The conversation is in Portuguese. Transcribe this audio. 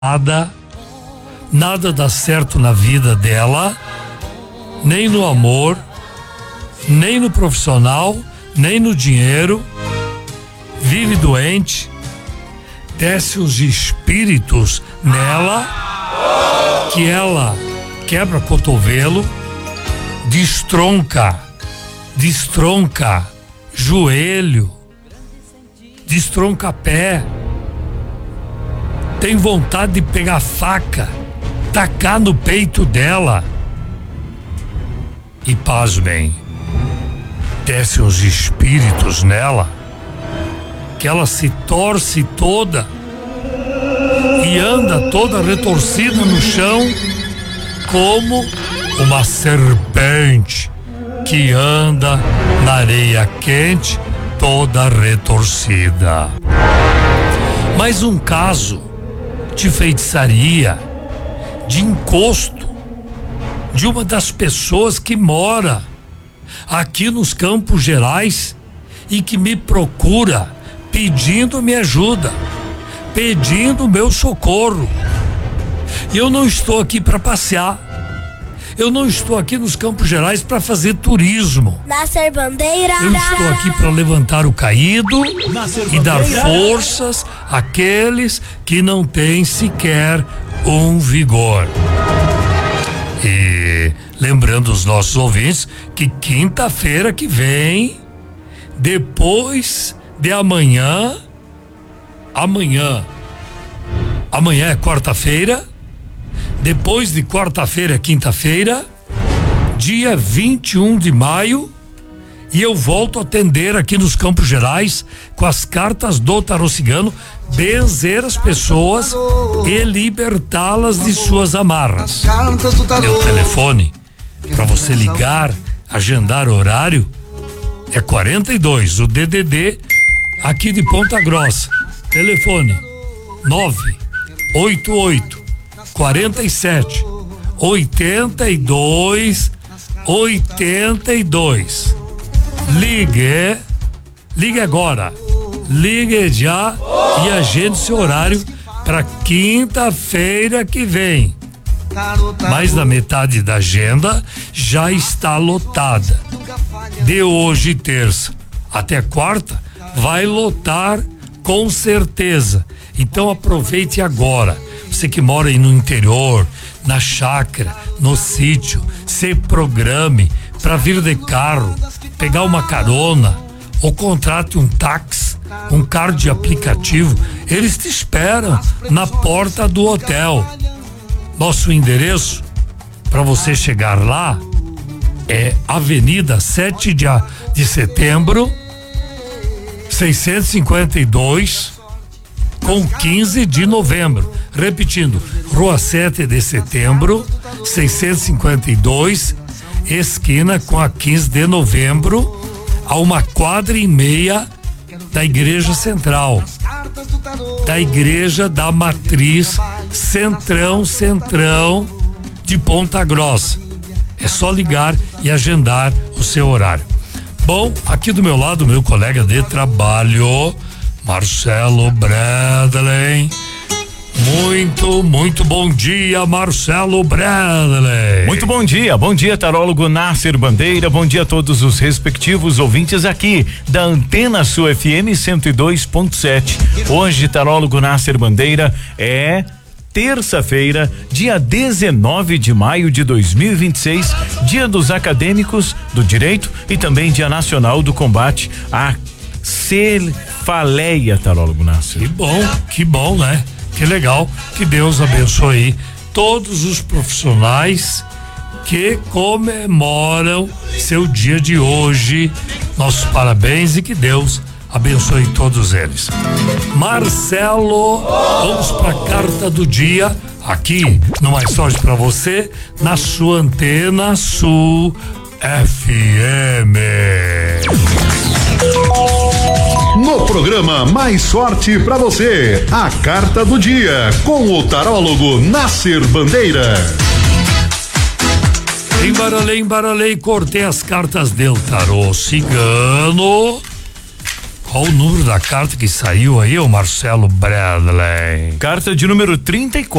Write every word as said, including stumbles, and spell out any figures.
nada, nada dá certo na vida dela, nem no amor, nem no profissional, nem no dinheiro, vive doente, desce os espíritos nela, que ela quebra cotovelo, destronca, destronca joelho, destronca pé, tem vontade de pegar faca, tacar no peito dela. E pasmem, desce os espíritos nela, que ela se torce toda e anda toda retorcida no chão, como uma serpente que anda na areia quente, toda retorcida. Mais um caso de feitiçaria, de encosto de uma das pessoas que mora aqui nos Campos Gerais e que me procura pedindo minha ajuda, pedindo meu socorro. E eu não estou aqui para passear. Eu não estou aqui nos Campos Gerais para fazer turismo. Nascer Bandeira. Eu estou aqui para levantar o caído e dar forças àqueles que não têm sequer um vigor. E lembrando os nossos ouvintes que quinta-feira que vem, depois de amanhã, amanhã, amanhã é quarta-feira, depois de quarta-feira, quinta-feira, dia vinte e um de maio, e eu volto a atender aqui nos Campos Gerais com as cartas do tarô cigano, benzer as pessoas e libertá-las de suas amarras. Meu telefone para você ligar, agendar horário é quarenta e dois, o D D D aqui de Ponta Grossa. Telefone nove oito oito quarenta e sete oitenta e dois oitenta e dois. Ligue, ligue agora, ligue já e agende seu horário para quinta-feira que vem. Mais da metade da agenda já está lotada. De hoje, terça, até quarta, vai lotar com certeza. Então aproveite agora. Você que mora aí no interior, na chácara, no sítio, se programe para vir de carro, pegar uma carona ou contrate um táxi, um carro de aplicativo. Eles te esperam na porta do hotel. Nosso endereço para você chegar lá é Avenida sete de setembro, seiscentos e cinquenta e dois, com quinze de novembro. Repetindo, Rua sete de setembro, seiscentos e cinquenta e dois, esquina com a quinze de novembro, a uma quadra e meia da Igreja Central, da Igreja da Matriz, Centrão, Centrão de Ponta Grossa. É só ligar e agendar o seu horário. Bom, aqui do meu lado, meu colega de trabalho, Marcelo Bradley. Muito, muito bom dia, Marcelo Bradley. Muito bom dia, bom dia, tarólogo Nasser Bandeira, bom dia a todos os respectivos ouvintes aqui da Antena Sul F M cento e dois ponto sete. Hoje, tarólogo Nasser Bandeira, é terça-feira, dia dezenove de maio de dois mil e vinte e seis, dia dos acadêmicos do direito e também dia nacional do combate à cefaleia, tarólogo Nasser. Que bom, que bom, né? Que legal, que Deus abençoe todos os profissionais que comemoram seu dia de hoje. Nossos parabéns e que Deus abençoe todos eles. Marcelo, vamos para a carta do dia aqui no Mais Sorte para você, na sua Antena Sul F M. No programa Mais Sorte pra você, a carta do dia com o tarólogo Nasser Bandeira. Embaralhei, embaralhei, cortei as cartas del tarô cigano Qual o número da carta que saiu aí, o Marcelo Bradley? Carta de número trinta e quatro.